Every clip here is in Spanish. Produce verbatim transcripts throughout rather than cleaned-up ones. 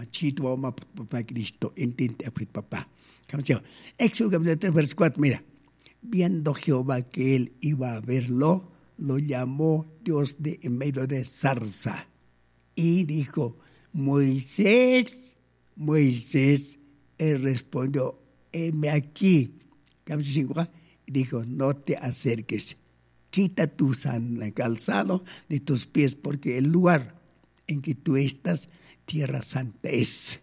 chito ma papá Cristo, entinte a papá. Éxodo capítulo tres, versículo cuatro, mira. Viendo Jehová que él iba a verlo, lo llamó Dios de en medio de zarza y dijo, Moisés, Moisés, él respondió, heme aquí. Y dijo, no te acerques, quita tu calzado de tus pies, porque el lugar en que tú estás, tierra santa es.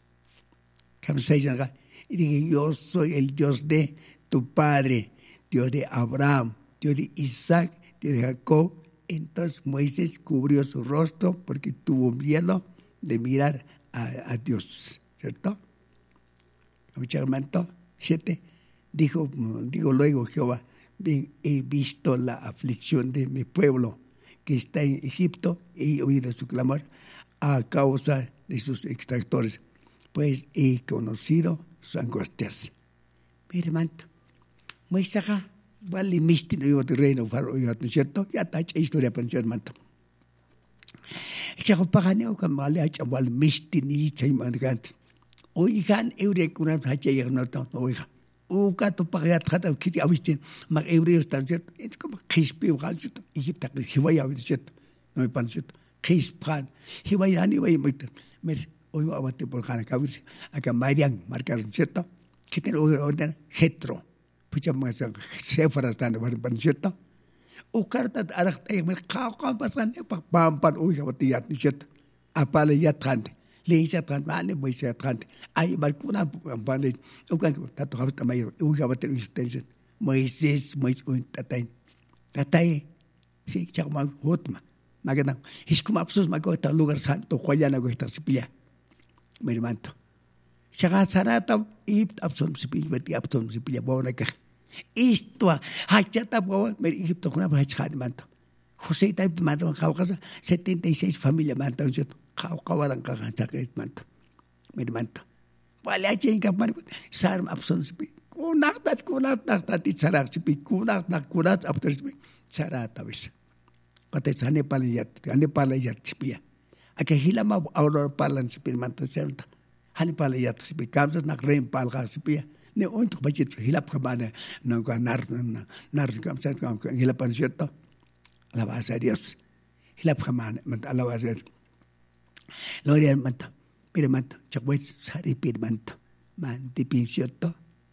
Y dije, yo soy el Dios de tu padre, Dios de Abraham, Dios de Isaac, Dios de Jacob. Entonces Moisés cubrió su rostro porque tuvo miedo de mirar a, a Dios, ¿cierto? Siete. Dijo, digo luego Jehová, he visto la aflicción de mi pueblo que está en Egipto, he oído su clamor a causa de sus extractores, pues he conocido sus angustias. Mi hermano, Moisés, vale, misti no iba a reino, ¿no es cierto? Ya está hecha historia para el hermano. Ese compañero que me ha hecho vale misti ni se imagante. Oigan, eure kuna hacha ya no no oiga. Uka to pagat khata kiti avistin mag eure están cierto. Es como chispi o algo cierto. Egipto que hiwaya cierto. No me pan cierto. Chispran. Hiwaya ni vaya mucho. Mer hoy va a bater por kana kabir. Acá Marian marcar cierto. Que tiene orden Jetro. Pucha más se farastando pan cierto. Ukarta arakta mer kau pasan pa pam pan uy batiyat cierto. Apale ya trante. Le hice atrás, voy a ser atrás. Hay balcona, vale. O que tanto habla mayor. Uy, ya va a tener ustedes. Moisés, Moisés, un tatay. Tatay. Sí, ya como hotma. Magana. Es como absurdo, me coge el lugar santo. Juayana coge esta sipilla. Mi hermano. Chaga sarata y absurdo sipilla, beti absurdo sipilla. Buena que. Esto, hachata, buena. Me Egipto con una hachata, manto. José está mandando a casa setenta y seis familias mantan cierto. Kau kawalan kagan sakit manto. Mi manto. Wala aja yang kapar sarm abson sipi. Kunak dat kunak tak tati sarak sipi. Kunak nak kunak abter sipi. Sarat tabis. Kata sana palayat, ane palayat sipi ya. Ake hilama auror palan sipi manto certa. Ane palayat sipi. Kamsas nak rem palga sipi ya. Ne untuk baca hilap kemana? Nang nar nar kamsas hilapan cierto. Alabas a Dios. Hilap kemana? Alabas a Dios. Gloria al manto. Mire manto. Chakwet saripir manto. Mantipin cierto.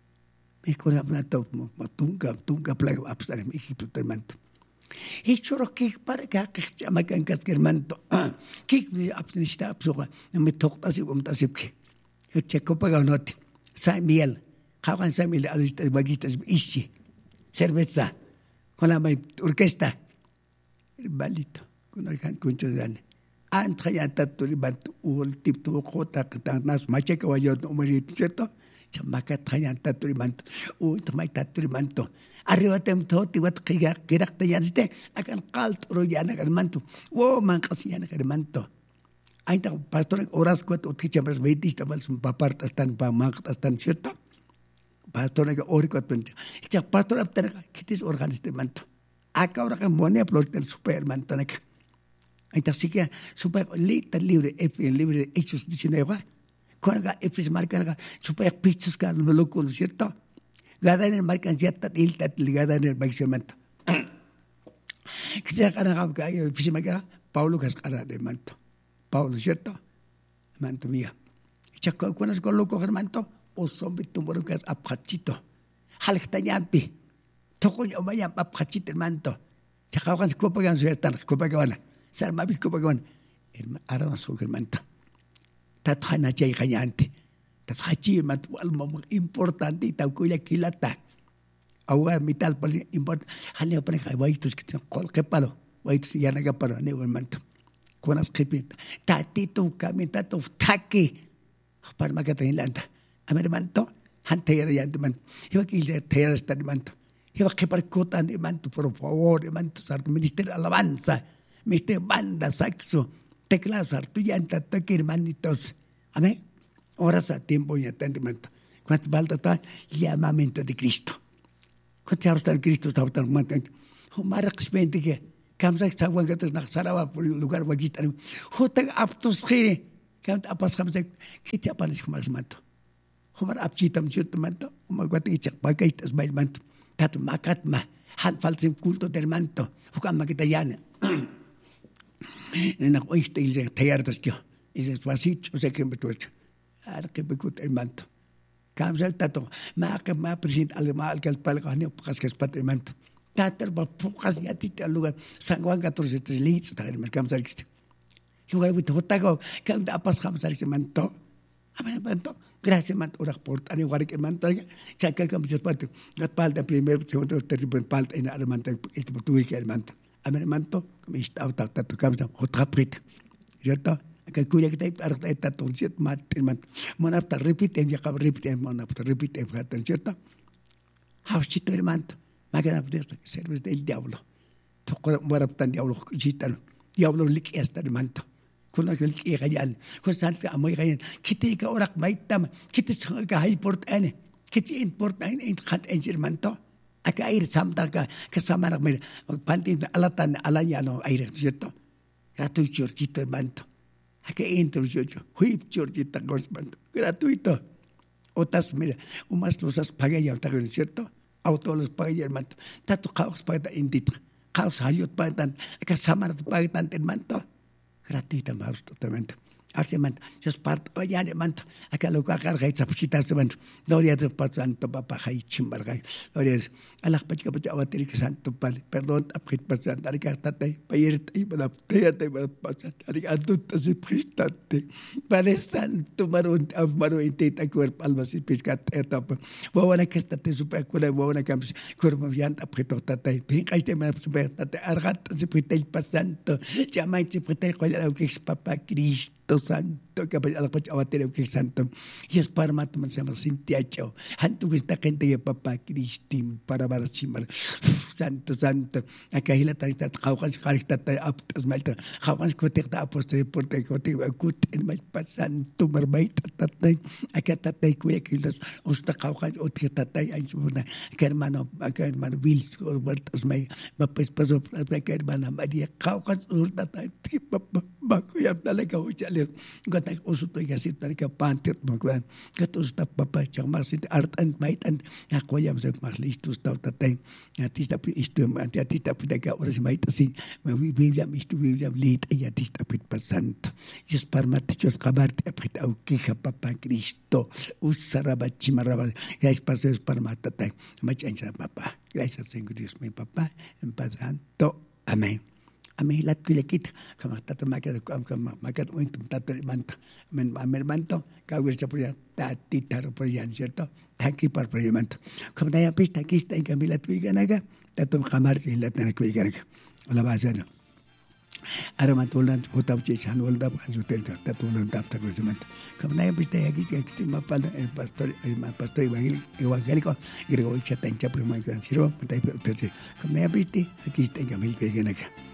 Me cola plato. Tunga, tunga plaga apsar en Egipto del manto. Y choro que para que llama que en casquer manto. Que apnista absoga. No me toca así como así que. Yo checo paga note. Samuel. Javan Samuel a las vaguitas ishi. Cerveza. Con la orquesta. El balito. Con el cancucho de dane. Antra ya taturi bantu ul tip tu kota nas mache kawayo no meri cierto chamaka trayan taturi bantu u tmai taturi bantu arriba tem toti wat kiga kirak tayanste akan qalt royana kan mantu wo man qasiyana kan mantu aita pastor oras kwat utkichambas veitista bal sum papart astan pa mak astan cierto pastor que ori kwat pente cha pastor aptera kitis organiste mantu aka ora kan mone aplos del super mantanaka. Entonces, que super lita libre, el libre de Hechos diecinueve, cuando Efes marcan super pichos que lo loco, ¿cierto? Gada en el marcan ya está ilta ligada en el maximento. Que se hagan que Efes marcan Pablo Cascara de manto. Pablo, ¿cierto? Manto mía. Chaco, cuando es con loco manto, o zombie tumor que es apachito. Halktañampi. Toco yo vaya apachito el manto. Chaco, cuando copa que se están, copa que van. Salma bisko pagawan ara masuk ke manta tathana cai khanyante tathachi mat almo importante ta ko ya kilata awa mital pal import hane apne khai waitus ke kol ke palo waitus ya naga palo ne wan manta konas khipit tatito kamita to taki par magata ilanta amer manto hante ya yant man iba ki se tera sta manto iba ke par kota de manto por favor manto sar ministerio alabanza Mister Banda, saxo, teclas, artullanta, toque, hermanitos. Amén. Horas a tiempo y atendimiento. Cuánto falta está llamamiento de Cristo. Cuánto habla está Cristo, está hablando. Homara expende que, kamsa sawan que te nasaraba por el lugar guaquista. Jota aptos gire, Kaya apas kami sa kitsa pa nis kumalas manto. Humar apchitam siyot manto. Humar guwati itsak bagay tas bail manto. Tato makat ma. Han falsim kulto del manto. Hukam makita yana. Nak oishta ilse tayar tas kyo. Ilse swasich o se kembe tuwach. Ar kembe kut el manto. Kamsal tato. Maka ma presidente alma alcal palakani upakas kaspat el manto. Tatar ba pukas yatit al lugar. Sangwan catorce tres litros. Tagar el kamsal kiste. Lugar wito hotago. Kam da apas kamsal se manto. Aman manto. Gracias manto. Urak port. Ani warik el manto. Chakal kamsal pato. Gat palta primero, segundo, tercero palta. Ina al manto. Este portugués el manto. Amen manto, kami istaw tak tak kami sa hotraprit. Jota, kaya kuya kita arta eta tonsiet mat man. Mon after repeat and yakab repeat and mon after repeat and after jota. How chito el manto. Magana after service del diablo. Tokora moraptan diablo chitan. Diablo lik esta el manto. Kuna lik e gayal. Kun salta amoy gayan. Kiti ka orak maitam. Kiti ka hyport ane. Kiti import ane in khat el manto. Aka air samtar ka kasama nak may pantin alatan alanya no air cierto. Gratuito chorchito el manto. Aka entro yo huip chorchita gos manto. Gratuito. Otras mira, umas losas paga ya está cierto. Auto los paga el manto. Tato caos paga inditra. Caos haliot paga tan kasama nak paga tan el manto. Gratuito más totalmente. Arse manto, just part oya de manto. Acá lo que carga y chapuchita se manto. Gloria de santo papá hay chimbargay. Gloria Allah pachica pacha abateri que santo padre. Perdón, aprit pasan. Ariga tate, payerte y para teate para pasan. Ariga adulta se prestante. Padre santo maron amaro intenta cuerpo almas y pescate etapa. Wawana que estate super cura wawana campus. Cuerpo viant aprito tate. Pinca este me super tate. Argata se pretel pasanto. Llamai se pretel con el que es papá Cristo santo que ala pach awatere que santo y es para mat man se sintiacho hantu que está gente que papá Cristin para barchimar santo santo acá hila tarita khawqas qarita aptas malta khawqas kotekta aposte porte kotek kut en mal santo marbait tatay acá tatay kuya que los usta khawqas otka tatay ay subuna acá hermano acá hermano Wills Robertas may mapes paso acá hermana María khawqas urta tatay papá bakuya talaga uchale Gata usuto kasi talaga pantir magwan. Gata usta papa chang masit art and might and nakoyam sa mas listos daw tatay. Atista pi isto anti atista pi daga oras might asin. We William isto William lead ay atista pi pasant. Just parmat just kabart apit au kika papa Cristo. Usaraba chimaraba. Guys pases parmat tatay. Machancha papa. Gracias Señor Dios mi papá en pasanto. Amén. Ami lat kulekit kama tata makat kama makat untum tata manta men amer manto kawir chapuya tati taro proyan cierto taki par proyamento kama daya pista kista en kamilat viganaga tato kamar sin lat na kuiganaga wala basano aramat ulan hotab che chan wal dab azutel tato ulan dab ta kuizamento kama daya pista kista kiti mapal el pastor el pastor evangélico grego chatan chapre man sirvo matai utse kama daya pista kista en kamil viganaga